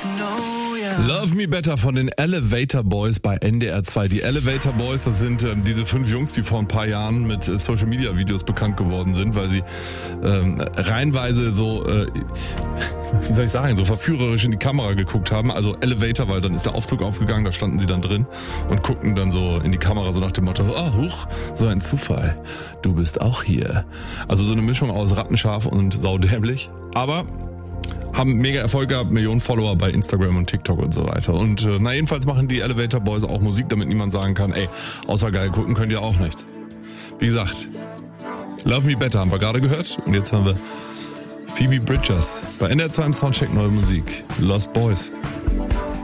Love Me Better von den Elevator Boys bei NDR 2. Die Elevator Boys, das sind diese 5 Jungs, die vor ein paar Jahren mit Social Media Videos bekannt geworden sind, weil sie reihenweise so, wie soll ich sagen, so verführerisch in die Kamera geguckt haben. Also Elevator, weil dann ist der Aufzug aufgegangen, da standen sie dann drin und guckten dann so in die Kamera so nach dem Motto, huch, so ein Zufall, du bist auch hier. Also so eine Mischung aus rattenscharf und saudämlich, aber haben mega Erfolg gehabt, Millionen Follower bei Instagram und TikTok und so weiter. Und jedenfalls machen die Elevator Boys auch Musik, damit niemand sagen kann, ey, außer geil gucken könnt ihr auch nichts. Wie gesagt, Love Me Better haben wir gerade gehört und jetzt haben wir Phoebe Bridgers bei NDR 2 im Soundcheck neue Musik, Lost Boys.